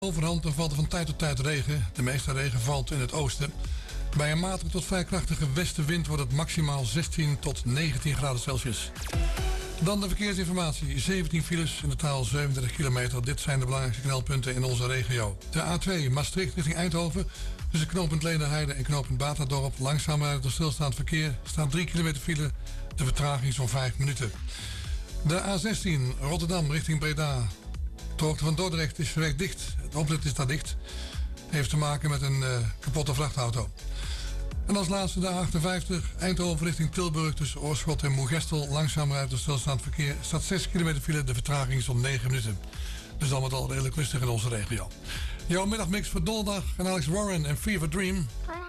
Overhand, dan valt er van tijd tot tijd regen. De meeste regen valt in het oosten. Bij een matige tot vrij krachtige westenwind wordt het maximaal 16 tot 19 graden Celsius. Dan de verkeersinformatie. 17 files, in totaal 37 kilometer. Dit zijn de belangrijkste knelpunten in onze regio. De A2 Maastricht richting Eindhoven. Tussen knooppunt Leenderheide en knooppunt Baterdorp. Langzaam rijden door stilstaand verkeer. Staat 3 kilometer file. De vertraging is zo'n 5 minuten. De A16 Rotterdam richting Breda. De hoogte van Dordrecht is weg dicht. Het oprit is daar dicht. Heeft te maken met een kapotte vrachtauto. En als laatste de A58 Eindhoven richting Tilburg tussen Oorschot en Moergestel. Langzaam rijdt door stilstaand verkeer. Staat 6 kilometer file. De vertraging is om 9 minuten. Dus al met al redelijk rustig in onze regio. Jouw middagmix voor donderdag en Alex Warren en Fever Dream.